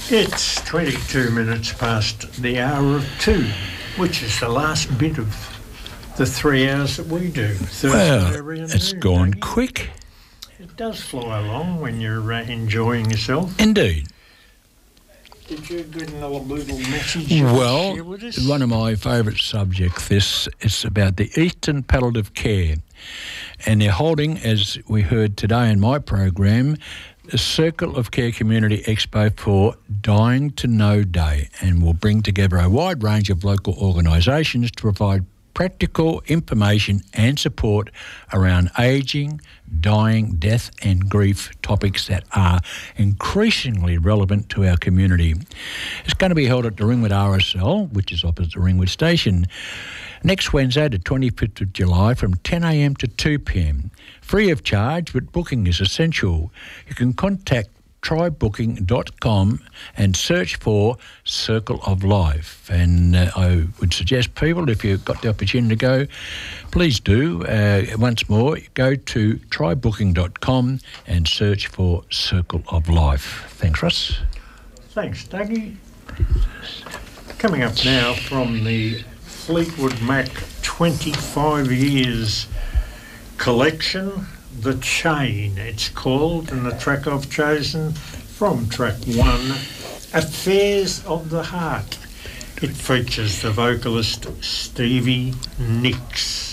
It's 22 minutes past the hour of 2, which is the last bit of the 3 hours that we do. Well, it's gone quick. It does fly along when you're enjoying yourself. Indeed. Did you get another little message Well, share with us? one of my favourite subjects, this is about the Eastern Palliative Care. And they're holding, as we heard today in my program, the Circle of Care Community Expo for Dying to Know Day, and will bring together a wide range of local organisations to provide practical information and support around ageing, dying, death and grief, topics that are increasingly relevant to our community. It's going to be held at the Ringwood RSL, which is opposite the Ringwood Station, next Wednesday, the 25th of July, from 10 a.m. to 2 p.m. Free of charge, but booking is essential. You can contact trybooking.com and search for Circle of Life. And I would suggest people, if you've got the opportunity to go, please do. Once more, go to trybooking.com and search for Circle of Life. Thanks, Russ. Thanks, Dougie. Coming up now from the Fleetwood Mac 25 years collection, The Chain, it's called, and the track I've chosen from track 1, Affairs of the Heart. It features the vocalist Stevie Nicks.